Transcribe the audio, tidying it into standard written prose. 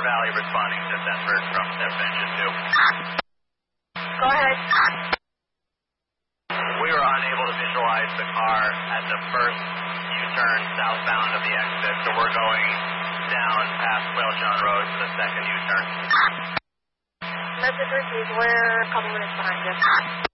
Valley responding to Denver from SIP engine 2. Go ahead. We were unable to visualize the car at the first U-turn southbound of the exit, so we're going down past Whaleshawn Road for the second U-turn. Message received. We're a couple minutes behind you.